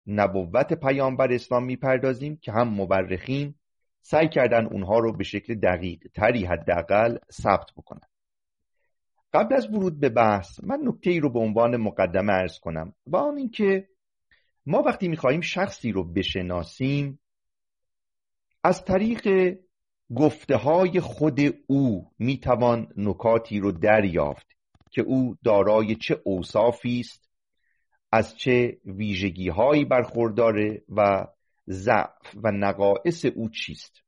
نبوت پیامبر اسلام میپردازیم که هم مورخین سعی کردن اونها رو به شکل دقیق تری حداقل ثبت بکنن. قبل از ورود به بحث من نکته‌ای رو به عنوان مقدمه عرض کنم و آن این که ما وقتی می‌خوایم شخصی رو بشناسیم از طریق گفته‌های خود او میتوان نکاتی رو دریافت که او دارای چه اوصافی است، از چه ویژگی‌هایی برخورداره و ضعف و نقائص او چیست.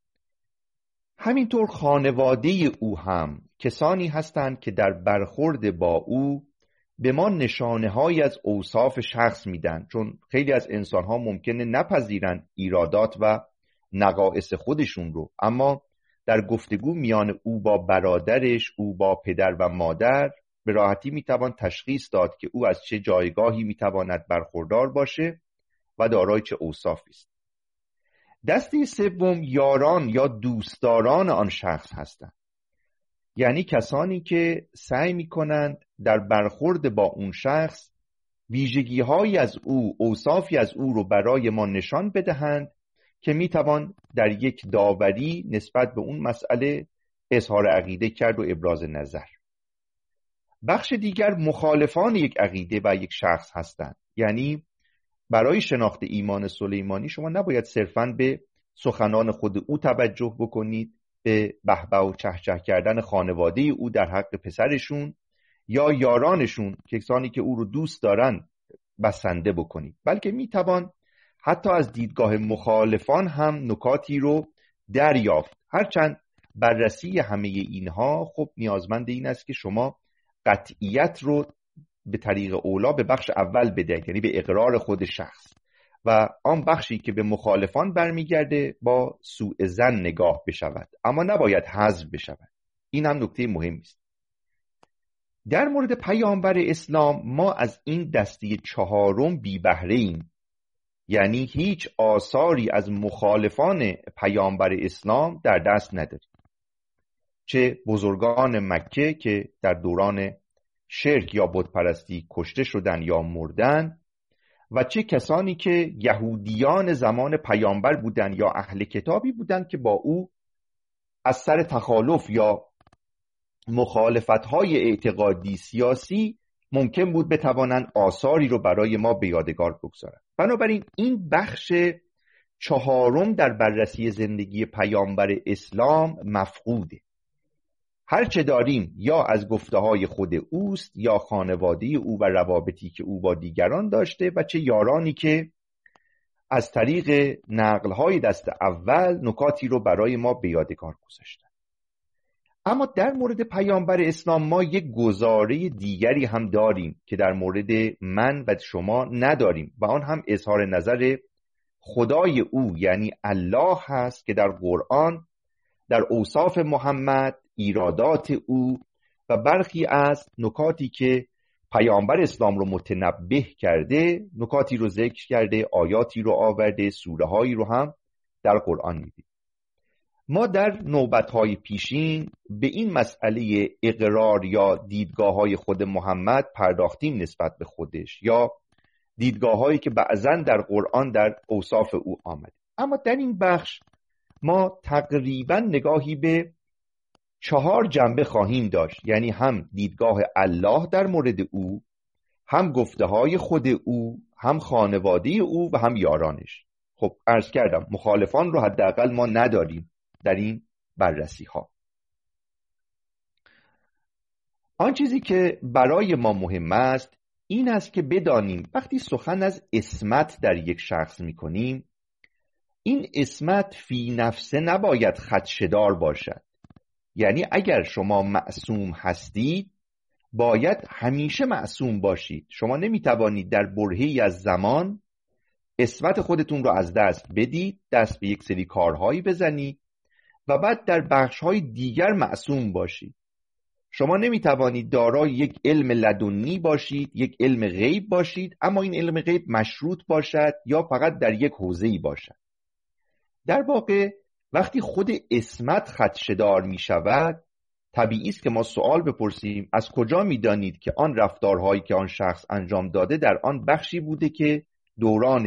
همینطور خانواده او هم کسانی هستند که در برخورد با او به ما نشانه‌هایی از اوصاف شخص میدن، چون خیلی از انسان‌ها ممکنه نپذیرن ایرادات و نقائص خودشون رو، اما در گفتگو میان او با برادرش، او با پدر و مادر به راحتی میتوان تشخیص داد که او از چه جایگاهی میتواند برخوردار باشه و دارای چه اوصافی است. دسته سوم یاران یا دوستداران آن شخص هستند، یعنی کسانی که سعی میکنند در برخورد با اون شخص ویژگی‌هایی از او، اوصافی از او رو برای ما نشان بدهند که میتوان در یک داوری نسبت به اون مسئله اظهار عقیده کرد و ابراز نظر. بخش دیگر مخالفان یک عقیده و یک شخص هستند، یعنی برای شناخت ایمان سلیمانی شما نباید صرفاً به سخنان خود او توجه بکنید، به بهبه و چهچه کردن خانواده او در حق پسرشون یا یارانشون، کسانی که او رو دوست دارن، بسنده بکنید، بلکه میتوان حتی از دیدگاه مخالفان هم نکاتی رو دریافت. هرچند بررسی همه اینها خب نیازمند این است که شما قطعیت رو به طریق اولا به بخش اول بدهید، یعنی به اقرار خود شخص، و آن بخشی که به مخالفان برمیگرده با سوء ظن نگاه بشود، اما نباید حذف بشود. این هم نکته مهمی است. در مورد پیامبر اسلام ما از این دسته چهارم بی بهره ایم، یعنی هیچ آثاری از مخالفان پیامبر اسلام در دست نداریم، چه بزرگان مکه که در دوران شرک یا بتپرستی کشته شدن یا مردن، و چه کسانی که یهودیان زمان پیامبر بودند یا اهل کتابی بودند که با او از سر تخالف یا مخالفت‌های اعتقادی سیاسی ممکن بود بتوانند آثاری رو برای ما به یادگار بگذارند. بنابراین این بخش چهارم در بررسی زندگی پیامبر اسلام مفقوده. هر چه داریم یا از گفته‌های خود اوست یا خانواده او و روابطی که او با دیگران داشته و چه یارانی که از طریق نقل‌های دست اول نکاتی رو برای ما به یادگار گذاشتن. اما در مورد پیامبر اسلام ما یک گزاره دیگری هم داریم که در مورد من و شما نداریم و آن هم اظهار نظر خدای او یعنی الله هست که در قرآن در اوصاف محمد، ایرادات او و برخی از نکاتی که پیامبر اسلام رو متنبه کرده نکاتی رو ذکر کرده، آیاتی رو آورده، سوره هایی رو هم در قرآن میدید. ما در نوبت‌های پیشین به این مسئله اقرار یا دیدگاه‌های خود محمد پرداختیم نسبت به خودش یا دیدگاه‌هایی که بعضاً در قرآن در اوصاف او آمده. اما در این بخش ما تقریباً نگاهی به 4 جنبه خواهیم داشت، یعنی هم دیدگاه الله در مورد او، هم گفته‌های خود او، هم خانواده او و هم یارانش. خب عرض کردم مخالفان رو حداقل ما نداریم در این بررسی ها. آن چیزی که برای ما مهم است این است که بدانیم وقتی سخن از عصمت در یک شخص می کنیم، این عصمت فی نفسه نباید خدشه‌دار باشد. یعنی اگر شما معصوم هستید باید همیشه معصوم باشید. شما نمیتوانید در برهه‌ای از زمان عصمت خودتون رو از دست بدید، دست به یک سری کارهایی بزنید و بعد در بخش‌های دیگر معصوم باشید. شما نمیتوانید دارای یک علم لدنی باشید، یک علم غیب باشید، اما این علم غیب مشروط باشد یا فقط در یک حوزه‌ای باشد. در واقع وقتی خود عصمت خدشه‌دار می شود، طبیعی است که ما سوال بپرسیم از کجا می دانید که آن رفتارهایی که آن شخص انجام داده در آن بخشی بوده که دوران